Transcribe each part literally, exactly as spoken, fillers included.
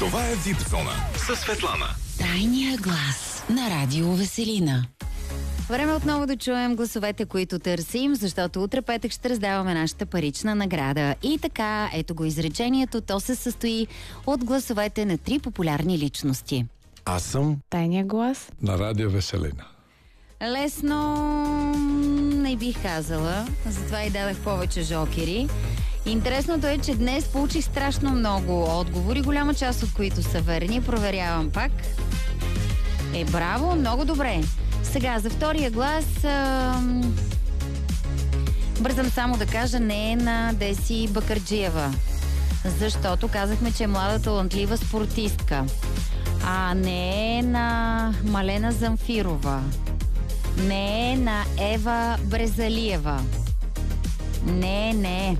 Това е Випзона със Светлана. Тайния глас на Радио Веселина. Време отново да чуем гласовете, които търсим, защото утре петък ще раздаваме нашата парична награда. И така, ето го изречението, то се състои от гласовете на три популярни личности. Аз съм Тайния глас на Радио Веселина. Лесно не бих казала, затова и дадах повече жокери. Интересното е, че днес получих страшно много отговори, голяма част от които са верни. Проверявам пак. Е, браво, много добре. Сега, за втория глас ам... бързам само да кажа, не е на Деси Бакърджиева, защото казахме, че е млада талантлива спортистка. А не е на Малена Замфирова. Не е на Ева Брезалиева. Не, не.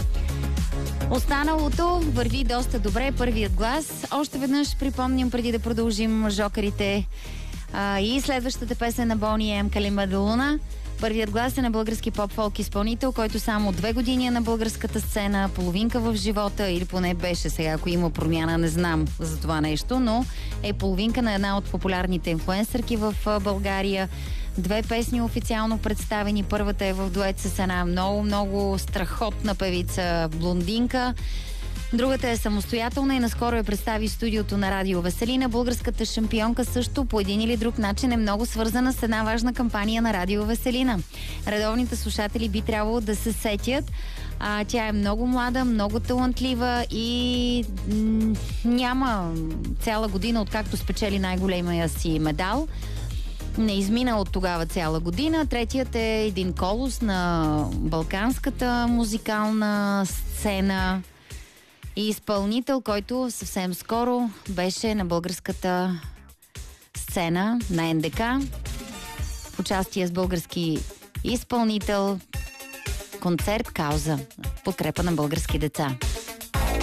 Останалото върви доста добре. Първият глас. Още веднъж припомням, преди да продължим жокерите. А, и следващата песен на Бони Ем, Калима де Луна. Първият глас е на български поп-фолк изпълнител, който само две години е на българската сцена, половинка в живота, или поне беше, сега ако има промяна, не знам за това нещо, но е половинка на една от популярните инфлуенсърки в България. Две песни официално представени. Първата е в дует с една много-много страхотна певица блондинка. Другата е самостоятелна и наскоро я представи студиото на Радио Веселина. Българската шампионка също по един или друг начин е много свързана с една важна кампания на Радио Веселина. Редовните слушатели би трябвало да се сетят. А, тя е много млада, много талантлива и м- няма цяла година, откакто спечели най-големия си медал. Не измина от тогава цяла година. Третият е един колос на балканската музикална сцена и изпълнител, който съвсем скоро беше на българската сцена на Ен Де Ка. Участие с български изпълнител. Концерт Кауза. Подкрепа на български деца.